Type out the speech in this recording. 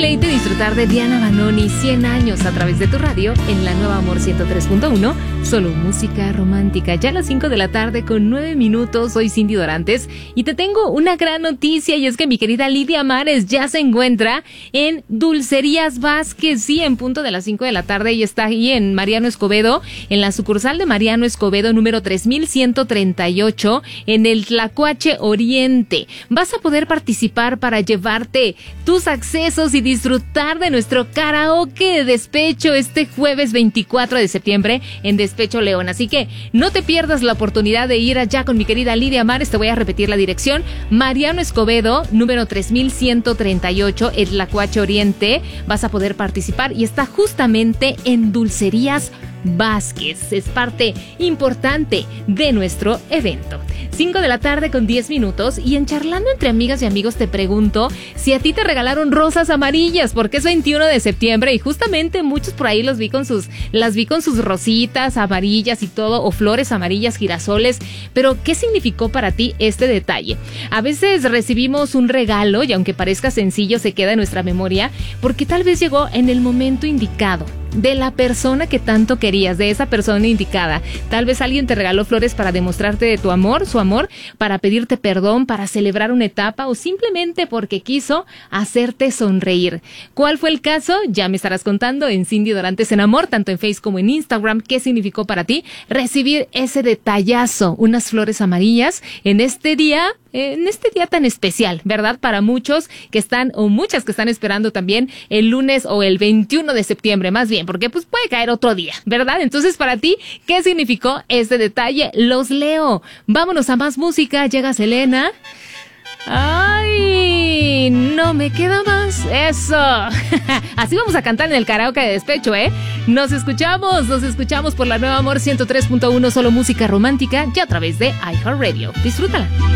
deleite disfrutar de Diana Banoni, 100 años a través de tu radio en la Nueva Amor 103.1, solo música romántica. Ya a las 5 de la tarde con 9 minutos, soy Cindy Dorantes y te tengo una gran noticia, y es que mi querida Lidia Mares ya se encuentra en Dulcerías Vázquez, sí, en punto de las 5 de la tarde, y está ahí en Mariano Escobedo, en la sucursal de Mariano Escobedo número 3138, en el Tlacuache Oriente. Vas a poder participar para llevarte tus accesos y disfrutar de nuestro karaoke de despecho este jueves 24 de septiembre en Despecho León. Así que no te pierdas la oportunidad de ir allá con mi querida Lidia Mares. Te voy a repetir la dirección: Mariano Escobedo, número 3138, el Tlacuache Oriente. Vas a poder participar y está justamente en Dulcerías Vázquez. Es parte importante de nuestro evento. 5 de la tarde con 10 minutos, y en Charlando entre Amigas y Amigos te pregunto si a ti te regalaron rosas amarillas, porque es 21 de septiembre y justamente muchos por ahí las vi con sus rositas amarillas y todo, o flores amarillas, girasoles. Pero ¿qué significó para ti este detalle? A veces recibimos un regalo y aunque parezca sencillo se queda en nuestra memoria porque tal vez llegó en el momento indicado, de la persona que tanto querías, de esa persona indicada. Tal vez alguien te regaló flores para demostrarte de tu amor, su amor, para pedirte perdón, para celebrar una etapa o simplemente porque quiso hacerte sonreír. ¿Cuál fue el caso? Ya me estarás contando en Cindy Dorantes en Amor, tanto en Facebook como en Instagram. ¿Qué significó para ti recibir ese detallazo, unas flores amarillas en este día tan especial, ¿verdad? Para muchos que están, o muchas que están esperando también el lunes o el 21 de septiembre, más bien, porque pues puede caer otro día, ¿verdad? Entonces, para ti, ¿qué significó este detalle? Los leo. Vámonos a más música. Llega Selena. ¡Ay! No me queda más. ¡Eso! Así vamos a cantar en el karaoke de despecho, ¿eh? Nos escuchamos por la Nueva Amor 103.1, solo música romántica, y a través de iHeartRadio. Disfrútala.